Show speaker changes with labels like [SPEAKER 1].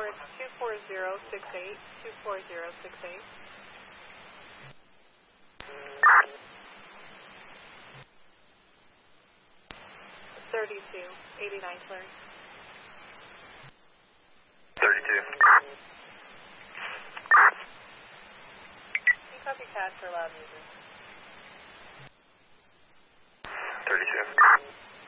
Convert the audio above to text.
[SPEAKER 1] Airport 24068, 24068. 3289 clearing.
[SPEAKER 2] 32.
[SPEAKER 1] You copy CAD for loud music.
[SPEAKER 2] 32.